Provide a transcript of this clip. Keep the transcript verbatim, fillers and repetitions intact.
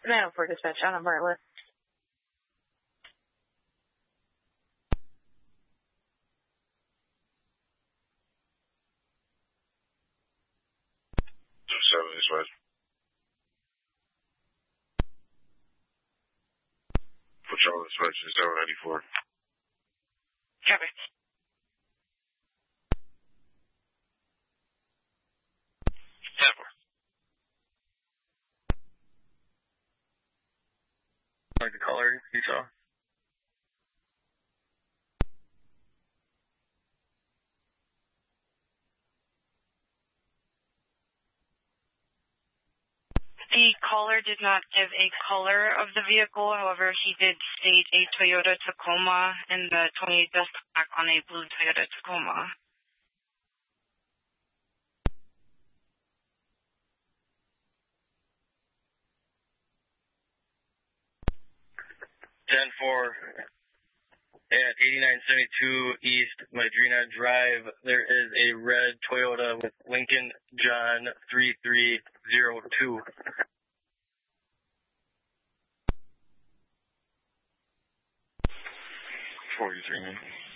nine oh four dispatch, on Bartlett. seven dispatch. For Charlie inspection seven ninety-four. Copy. ten four. Like the color you saw? The caller did not give a color of the vehicle. However, he did state a Toyota Tacoma, and the twenty-eight does back on a blue Toyota Tacoma. ten four. At eighty-nine seventy-two East Madrina Drive, there is a red Toyota with Lincoln John three three zero two. forty-three.